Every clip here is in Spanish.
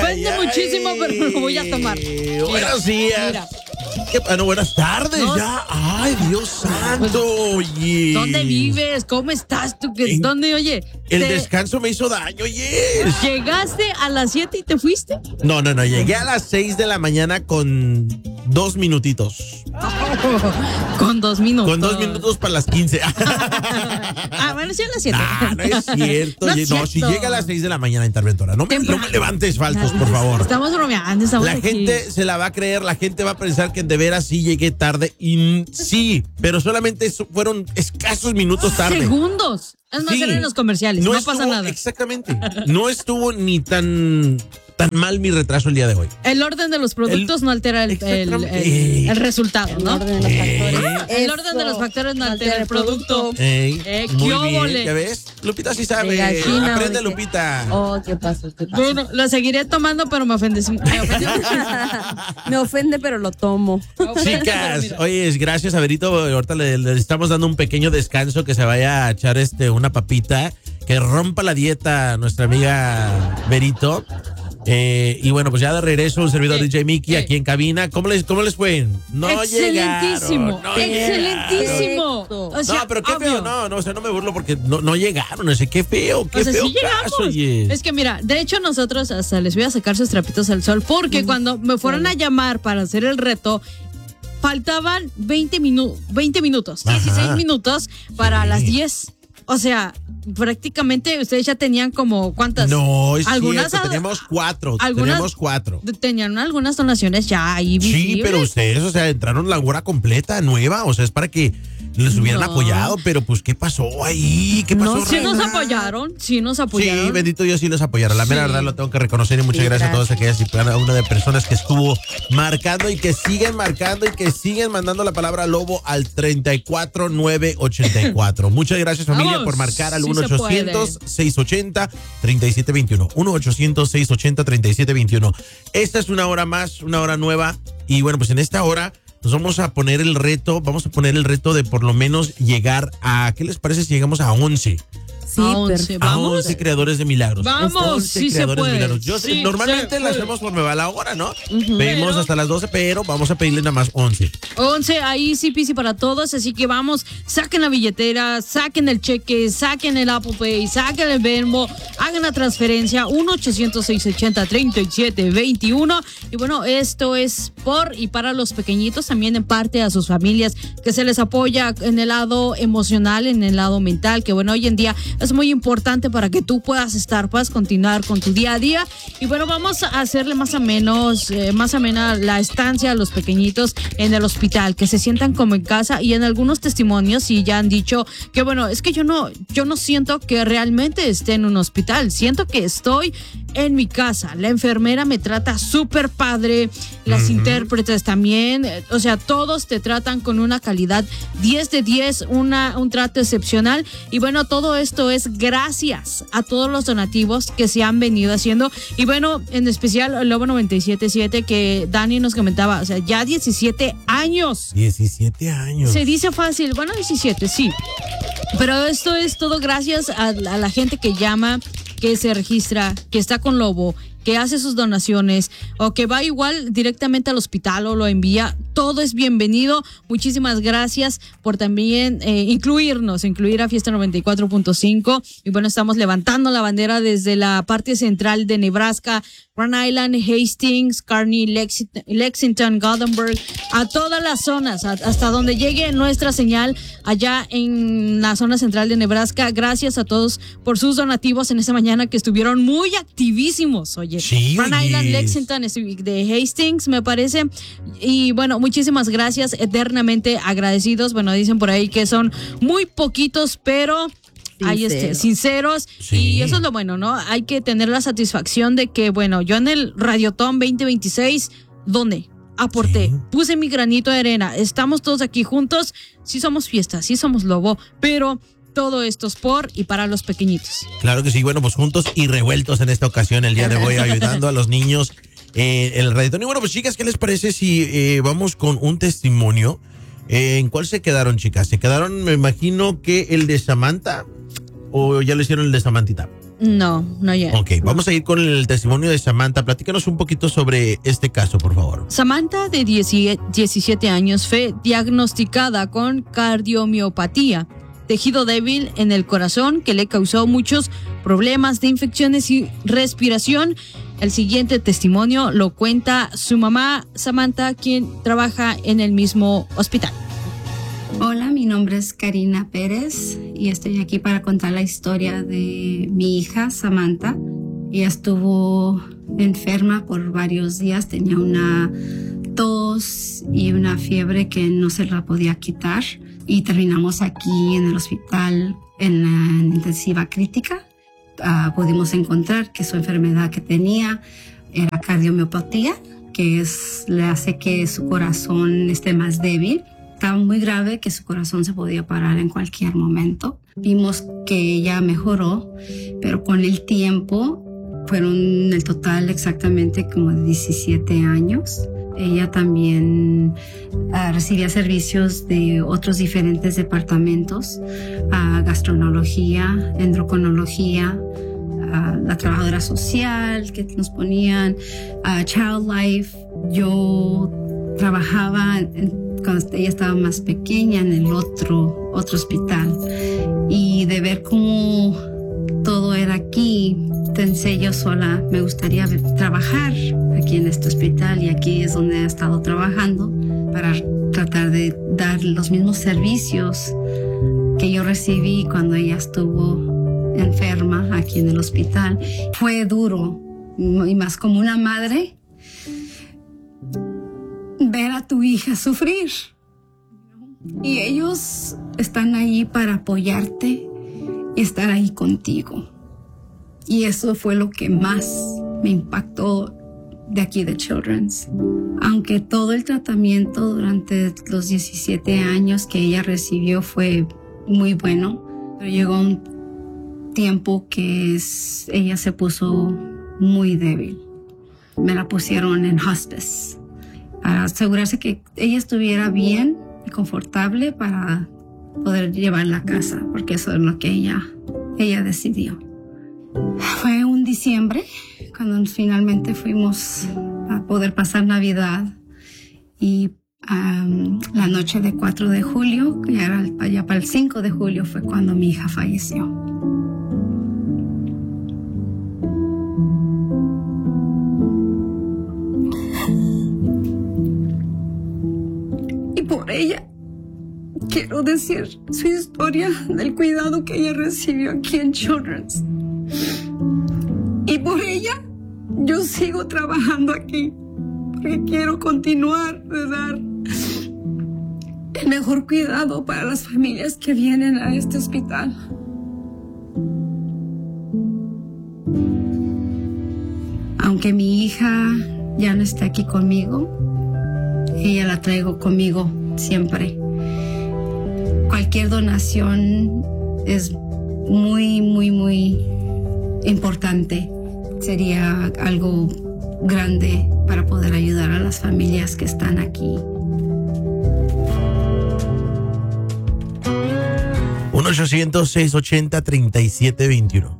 ofende muchísimo, pero lo voy a tomar. Buenos días. Mira. Bueno, buenas tardes No. ya. Ay, Dios santo, oye. ¿Dónde vives? ¿Cómo estás tú? ¿Dónde, oye? El descanso me hizo daño, oye. ¿Llegaste a las 7 y te fuiste? No, llegué a las 6 de la mañana con 2 minutitos. Con 2 minutos. Con 2 minutos para las 15. Bueno, sí a las 7. No es cierto. No es No, si cierto. llega a las 6 de la mañana, interventora. No me levantes falsos, por favor. Estamos bromeando, estamos La aquí. gente se la va a creer, la gente va a pensar que de veras sí llegué tarde. Y sí, pero solamente fueron escasos minutos tarde. Segundos. Es más, Sí. eran los comerciales, no pasa estuvo- nada. Exactamente. No estuvo ni tan mal mi retraso el día de hoy. El orden de los productos no altera el resultado, ¿no? El orden de los factores. El orden de los factores no altera el producto. Ey, ¿qué muy bien, óvole? ¿ya ves? Lupita sí De sabe. gallina, Aprende, ¿o de qué? Lupita. Oh, ¿qué pasó? Bueno, lo seguiré tomando, pero me ofende. Me ofende. Me ofende, pero lo tomo. Chicas, oye, gracias a Berito. Ahorita le estamos dando un pequeño descanso, que se vaya a echar una papita, que rompa la dieta nuestra amiga Berito. Y bueno, pues ya de regreso un servidor DJ Mickey aquí en cabina. ¿Cómo les fue? No Excelentísimo. llegaron. No Excelentísimo. llegaron. O sea, No, pero qué obvio. feo. O sea, no me burlo porque no llegaron. O sea, qué feo, qué O sea, feo sí llegamos. caso, oye. Es que mira, de hecho nosotros hasta les voy a sacar sus trapitos al sol porque cuando me fueron a llamar para hacer el reto, faltaban 20 minutos, Ajá. 16 minutos para Sí. las 10. O sea, prácticamente ustedes ya tenían como ¿cuántas? No, es algunas cierto, tenemos cuatro. algunas- Tenemos 4. Tenían algunas donaciones ya ahí Sí, visibles. pero ustedes, o sea, entraron la hora completa, nueva, o sea, es para que les hubieran No. apoyado, pero pues, ¿qué pasó ahí? ¿Qué pasó, No, sí nos reina? apoyaron, sí nos apoyaron. Sí, bendito Dios, sí los apoyaron. La mera Sí. verdad lo tengo que reconocer y muchas Sí, gracias a todas gracias. aquellas y cada una de personas que estuvo marcando y que siguen marcando y que siguen mandando la palabra lobo al 34984. Muchas gracias, familia, Vamos, por marcar al sí se 1-800-680-3721. 1-800-680-3721. Esta es una hora más, una hora nueva. Y bueno, pues en esta hora nos vamos a poner el reto de por lo menos llegar a, ¿qué les parece si llegamos a 11? Sí, A 11, perfecto. A vamos. 11 creadores de milagros. Vamos, 11 sí se creadores de puede. milagros. Yo Sí, normalmente se la puede. hacemos cuando me va la hora, ¿no? Pero- Pedimos hasta las 12, pero vamos a pedirle nada más 11. 11, ahí sí, pisi para todos, así que vamos, saquen la billetera, saquen el cheque, saquen el Apple Pay, saquen el Venmo, hagan la transferencia, 1-800-680-3721. Y bueno, esto es por y para los pequeñitos, también en parte a sus familias, que se les apoya en el lado emocional, en el lado mental, que bueno, hoy en día es muy importante para que tú puedas continuar con tu día a día. Y bueno, vamos a hacerle más amena la estancia a los pequeñitos en el hospital, que se sientan como en casa. Y en algunos testimonios sí ya han dicho que bueno, es que yo no siento que realmente esté en un hospital, siento que estoy en mi casa. La enfermera me trata súper padre, las intérpretes también, o sea, todos te tratan con una calidad 10 de 10, un trato excepcional. Y bueno, todo esto es gracias a todos los donativos que se han venido haciendo. Y bueno, en especial Lobo 97.7, que Dani nos comentaba, o sea, ya 17 años. 17 años. Se dice fácil, bueno, 17, sí. Pero esto es todo gracias a la gente que llama, que se registra, que está con Lobo, que hace sus donaciones o que va igual directamente al hospital o lo envía. Todo es bienvenido. Muchísimas gracias por también incluir a Fiesta 94.5. Y bueno, estamos levantando la bandera desde la parte central de Nebraska, Grand Island, Hastings, Kearney, Lexington, Gothenburg, a todas las zonas, hasta donde llegue nuestra señal allá en la zona central de Nebraska. Gracias a todos por sus donativos en esta mañana, que estuvieron muy activísimos. Oye, Sí, Grand oye. Island, Lexington, de Hastings, me parece. Y bueno, muchísimas gracias, eternamente agradecidos. Bueno, dicen por ahí que son muy poquitos, pero ahí sinceros. Sí. Y eso es lo bueno, ¿no? Hay que tener la satisfacción de que, bueno, yo en el Radiotón 2026, ¿dónde? Aporté, Sí. puse mi granito de arena. Estamos todos aquí juntos. Sí somos fiesta, sí somos Lobo, pero todo esto es por y para los pequeñitos. Claro que sí, bueno, pues juntos y revueltos en esta ocasión, el día de hoy, ayudando a los niños el Radiotón. Y bueno, pues chicas, ¿qué les parece si vamos con un testimonio? ¿En cuál se quedaron, chicas? ¿Se quedaron, me imagino, que el de Samantha? ¿O ya lo hicieron el de Samantita? No, no ya. Ok, vamos a ir con el testimonio de Samantha. Platícanos un poquito sobre este caso, por favor. Samantha, de 17 años, fue diagnosticada con cardiomiopatía, tejido débil en el corazón que le causó muchos problemas de infecciones y respiración. El siguiente testimonio lo cuenta su mamá, Samantha, quien trabaja en el mismo hospital. Hola, mi nombre es Karina Pérez y estoy aquí para contar la historia de mi hija Samantha. Ella estuvo enferma por varios días, tenía una tos y una fiebre que no se la podía quitar y terminamos aquí en el hospital en la intensiva crítica. Pudimos encontrar que su enfermedad que tenía era cardiomiopatía, que le hace que su corazón esté más débil. Estaba muy grave, que su corazón se podía parar en cualquier momento. Vimos que ella mejoró, pero con el tiempo fueron el total exactamente como de 17 años. Ella también recibía servicios de otros diferentes departamentos, gastroenterología, endocrinología, la trabajadora social que nos ponían, Child Life. Yo trabajaba cuando ella estaba más pequeña en el otro hospital, y de ver cómo todo era aquí, pensé yo sola, me gustaría trabajar aquí en este hospital, y aquí es donde he estado trabajando para tratar de dar los mismos servicios que yo recibí cuando ella estuvo enferma aquí en el hospital. Fue duro, y más como una madre, ver a tu hija sufrir. Y ellos están ahí para apoyarte y estar ahí contigo. Y eso fue lo que más me impactó de aquí de Children's. Aunque todo el tratamiento durante los 17 años que ella recibió fue muy bueno, pero llegó un tiempo que ella se puso muy débil. Me la pusieron en hospice para asegurarse que ella estuviera bien y confortable para poder llevarla a casa, porque eso es lo que ella decidió. Fue un diciembre cuando finalmente fuimos a poder pasar Navidad, y la noche de 4 de julio, ya para el 5 de julio, fue cuando mi hija falleció. Y por ella quiero decir su historia del cuidado que ella recibió aquí en Children's. Y por ella yo sigo trabajando aquí, porque quiero continuar de dar el mejor cuidado para las familias que vienen a este hospital. Aunque mi hija ya no está aquí conmigo, ella la traigo conmigo siempre. Cualquier donación es muy, muy, muy importante. Sería algo grande para poder ayudar a las familias que están aquí. 1-800-680-3721.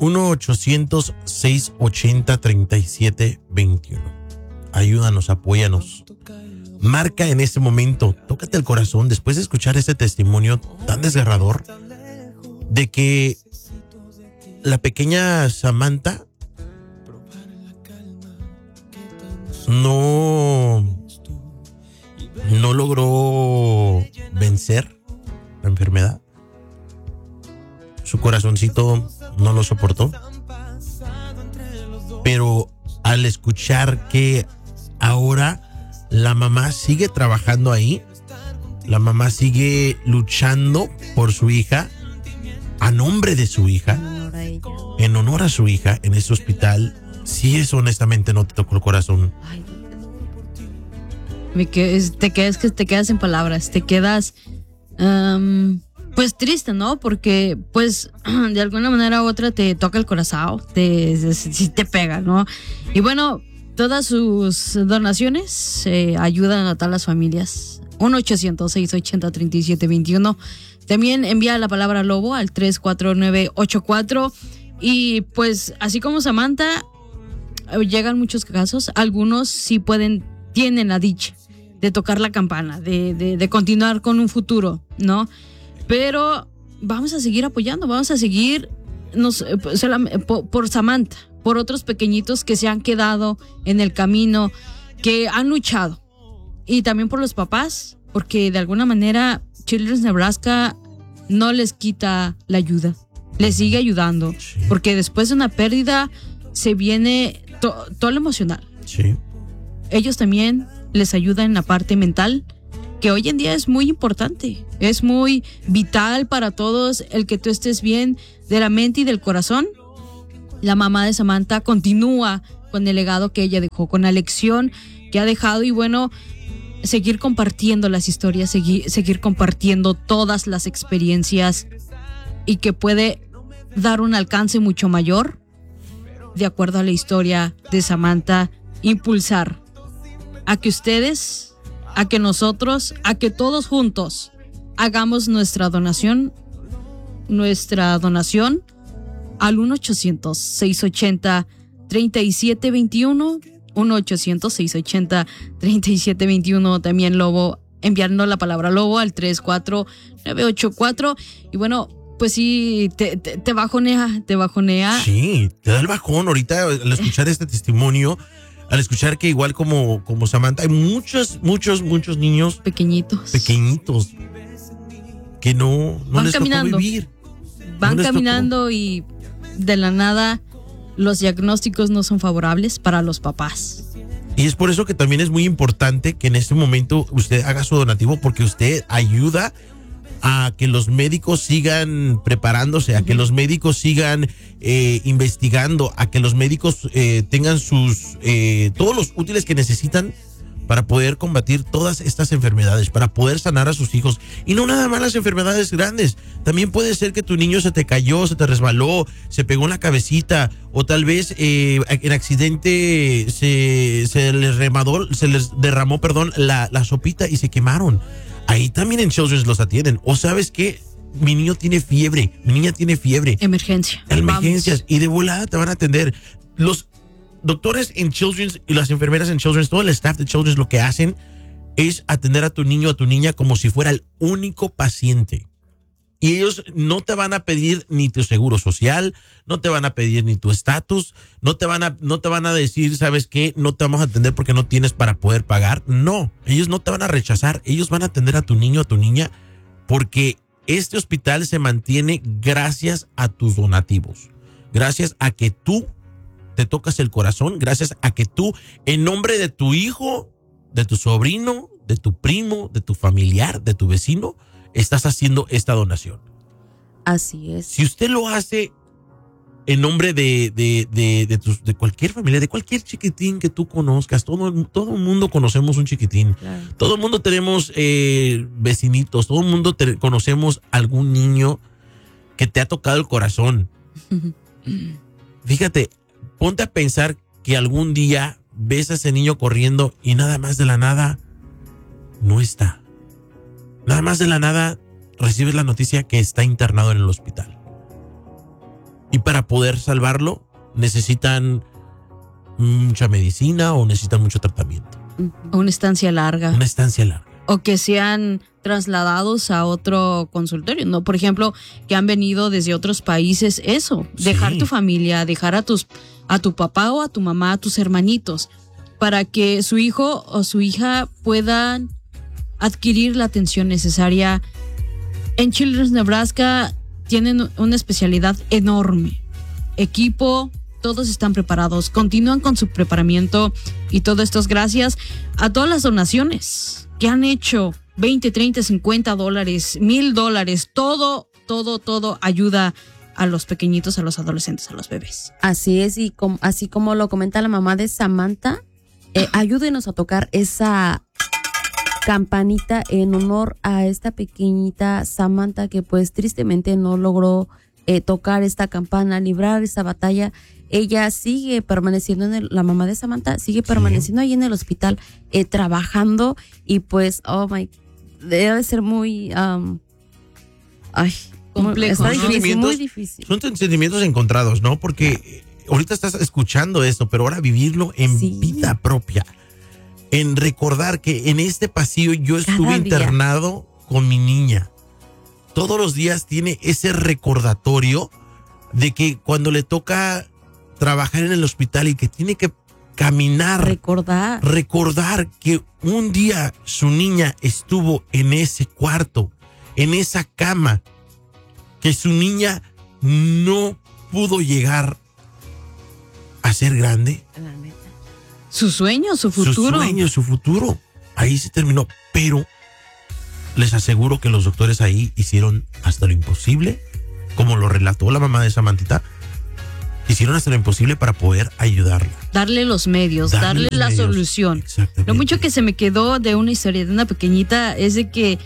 1-800-680-3721. Ayúdanos, apóyanos. Marca en este momento, tócate el corazón después de escuchar este testimonio tan desgarrador de que la pequeña Samantha no logró vencer la enfermedad. Su corazoncito no lo soportó. Pero al escuchar que ahora la mamá sigue trabajando ahí, la mamá sigue luchando por su hija, a nombre de su hija, en honor a su hija en ese hospital, sí, eso honestamente no te tocó el corazón. Te quedas en palabras, te quedas pues triste, ¿no? Porque pues de alguna manera u otra te toca el corazón, te pega, ¿no? Y bueno, todas sus donaciones ayudan a todas las familias. 1-800-680-3721. También envía la palabra lobo al 34984. Y pues así como Samantha, llegan muchos casos, algunos sí tienen la dicha de tocar la campana, de continuar con un futuro, ¿no? Pero vamos a seguir apoyando, vamos a seguir por Samantha, por otros pequeñitos que se han quedado en el camino, que han luchado, y también por los papás, porque de alguna manera Children's Nebraska no les quita la ayuda, les sigue ayudando, porque después de una pérdida se viene todo lo emocional. Sí. Ellos también les ayudan en la parte mental, que hoy en día es muy importante, es muy vital para todos el que tú estés bien de la mente y del corazón. La mamá de Samantha continúa con el legado que ella dejó, con la lección que ha dejado, y bueno, seguir compartiendo las historias, seguir compartiendo todas las experiencias, y que puede dar un alcance mucho mayor, de acuerdo a la historia de Samantha, impulsar a que ustedes, a que nosotros, a que todos juntos hagamos nuestra donación al 1-800-680-3721, 1-800-680-3721, también Lobo, enviando la palabra Lobo al 34984. Y bueno, pues sí, te bajonea. Sí, te da el bajón ahorita al escuchar este testimonio, al escuchar que igual como Samantha, hay muchos niños pequeñitos que no van les caminando, tocó vivir. van No les caminando y de la nada los diagnósticos no son favorables para los papás. Y es por eso que también es muy importante que en este momento usted haga su donativo, porque usted ayuda a que los médicos sigan preparándose, a que los médicos sigan investigando, a que los médicos tengan todos los útiles que necesitan para poder combatir todas estas enfermedades, para poder sanar a sus hijos. Y no nada más las enfermedades grandes. También puede ser que tu niño se te cayó, se te resbaló, se pegó en la cabecita, o tal vez en accidente se les derramó la sopita y se quemaron. Ahí también en Children's los atienden. O sabes qué, mi niño tiene fiebre, mi niña tiene fiebre. Emergencias. Y de volada te van a atender. Los doctores en Children's y las enfermeras en Children's, todo el staff de Children's, lo que hacen es atender a tu niño, a tu niña como si fuera el único paciente. Y ellos no te van a pedir ni tu seguro social, no te van a pedir ni tu estatus, no te van a decir, ¿sabes qué? No te vamos a atender porque no tienes para poder pagar. No, ellos no te van a rechazar, ellos van a atender a tu niño, a tu niña, porque este hospital se mantiene gracias a tus donativos, gracias a que tú te tocas el corazón, gracias a que tú, en nombre de tu hijo, de tu sobrino, de tu primo, de tu familiar, de tu vecino, estás haciendo esta donación. Así es. Si usted lo hace en nombre de cualquier familia, de cualquier chiquitín que tú conozcas, todo el mundo conocemos un chiquitín. Claro. Todo el mundo tenemos vecinitos, todo el mundo conocemos algún niño que te ha tocado el corazón. Fíjate, ponte a pensar que algún día ves a ese niño corriendo y nada más de la nada no está. Nada más de la nada recibes la noticia que está internado en el hospital. Y para poder salvarlo necesitan mucha medicina o necesitan mucho tratamiento. Una estancia larga. Una estancia larga. O que sean trasladados a otro consultorio, ¿no? Por ejemplo, que han venido desde otros países, eso, dejar tu familia, dejar a tu papá o a tu mamá, a tus hermanitos, para que su hijo o su hija puedan adquirir la atención necesaria. En Children's Nebraska tienen una especialidad enorme. Equipo, todos están preparados, continúan con su preparamiento, y todo esto es gracias a todas las donaciones que han hecho. 20, 30, $50, $1,000, todo ayuda a los pequeñitos, a los adolescentes, a los bebés. Así es, y así como lo comenta la mamá de Samantha, ayúdenos a tocar esa campanita en honor a esta pequeñita Samantha, que pues tristemente no logró tocar esta campana, librar esta batalla. Ella sigue permaneciendo la mamá de Samantha sigue permaneciendo ahí en el hospital, trabajando, y pues, debe ser muy, complejo. Está ¿no? difícil, muy difícil. Son sentimientos encontrados, ¿no? Porque ahorita estás escuchando esto, pero ahora vivirlo en vida propia. En recordar que en este pasillo yo estuve internado con mi niña. Todos los días tiene ese recordatorio de que cuando le toca trabajar en el hospital y que tiene que caminar. Recordar que un día su niña estuvo en ese cuarto, en esa cama, que su niña no pudo llegar a ser grande. Su sueño, su futuro. Ahí se terminó. Pero les aseguro que los doctores ahí hicieron hasta lo imposible, como lo relató la mamá de Samantita. Hicieron hasta lo imposible para poder ayudarla. Darle los medios, darle la solución. Lo mucho que se me quedó de una historia de una pequeñita es de que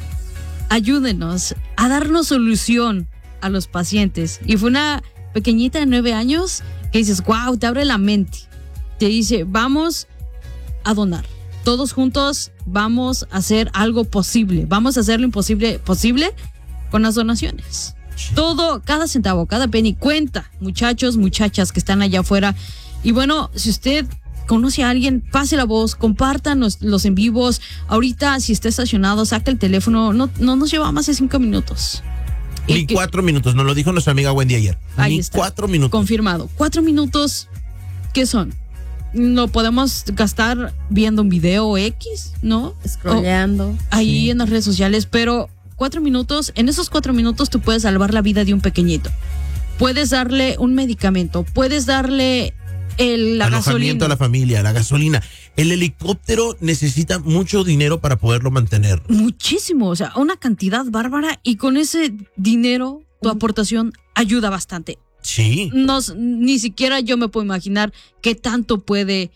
ayúdenos a darnos solución a los pacientes. Y fue una pequeñita de 9 años que dices, wow, te abre la mente. Te dice, vamos a donar. Todos juntos vamos a hacer algo posible. Vamos a hacer lo imposible posible con las donaciones. Todo, cada centavo, cada penny cuenta, muchachos, muchachas que están allá afuera. Y bueno, si usted conoce a alguien, pase la voz, compartan los en vivos. Ahorita, si está estacionado, saca el teléfono. No nos lleva más de 5 minutos. Ni 4 minutos, nos lo dijo nuestra amiga Wendy ayer. Ahí Ni está. 4 minutos. Confirmado. 4 minutos, ¿qué son? Lo podemos gastar viendo un video X, ¿no? Scrolleando. Ahí en las redes sociales, pero 4 minutos, en esos 4 minutos tú puedes salvar la vida de un pequeñito. Puedes darle un medicamento, puedes darle la alojamiento gasolina. a la familia, la gasolina. El helicóptero necesita mucho dinero para poderlo mantener. Muchísimo, o sea, una cantidad bárbara, y con ese dinero tu aportación ayuda bastante. Sí. Ni siquiera yo me puedo imaginar qué tanto puede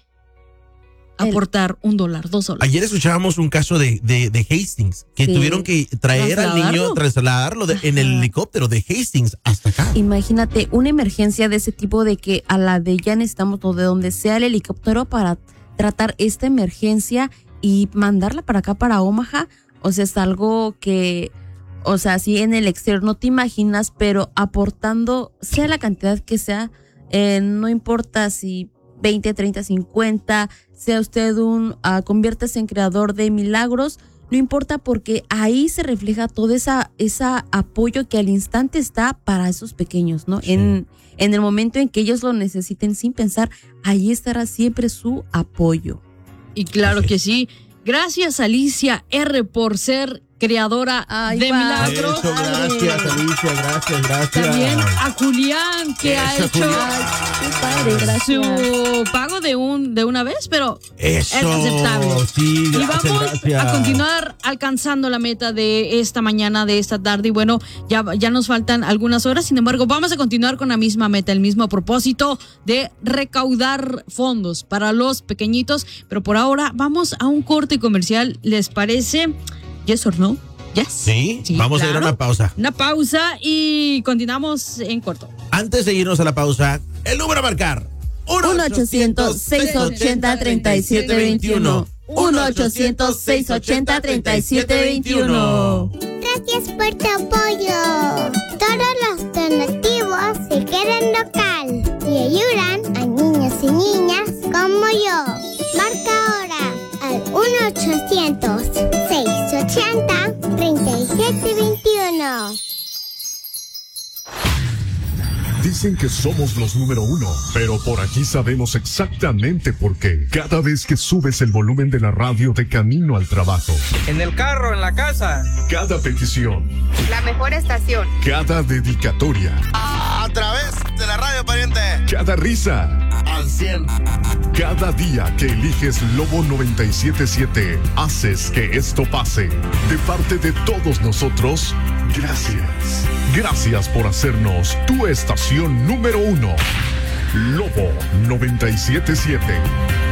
aportar $1, $2. Ayer escuchábamos un caso de Hastings, que tuvieron que traer al niño, trasladarlo en el helicóptero de Hastings hasta acá. Imagínate una emergencia de ese tipo, de que a la de ya necesitamos de donde sea el helicóptero para tratar esta emergencia y mandarla para acá, para Omaha. O sea, es algo que, o sea, sí, en el exterior no te imaginas, pero aportando, sea la cantidad que sea, no importa si 20, 30, 50, sea usted conviértase en creador de milagros, no importa, porque ahí se refleja todo esa apoyo que al instante está para esos pequeños, ¿no? Sí. En el momento en que ellos lo necesiten, sin pensar, ahí estará siempre su apoyo. Y claro que sí. Gracias, Alicia R., por ser creadora de milagros. Eso, gracias, Alicia, gracias. También a Julián, que ha hecho su pago de una vez, pero eso, es aceptable. Sí, gracias, y vamos a continuar alcanzando la meta de esta mañana, de esta tarde. Y bueno, ya nos faltan algunas horas. Sin embargo, vamos a continuar con la misma meta, el mismo propósito de recaudar fondos para los pequeñitos. Pero por ahora vamos a un corte comercial. ¿Les parece? ¿Yes or no? Yes. Sí, vamos a ir a una pausa. Una pausa y continuamos en corto. Antes de irnos a la pausa, el número a marcar: 1-800-680-3721. 1-800-680-3721. Gracias por tu apoyo. Todos los donativos se quedan local y ayudan a niños y niñas como yo. Marca ahora al 1-800-680-3721. Dicen que somos los número 1, pero por aquí sabemos exactamente por qué. Cada vez que subes el volumen de la radio de camino al trabajo, en el carro, en la casa, cada petición, la mejor estación, cada dedicatoria, a través de la radio, pariente, cada risa, al 100, cada día que eliges Lobo 97.7, haces que esto pase. De parte de todos nosotros, gracias. Gracias por hacernos tu estación número 1. Lobo 97.7.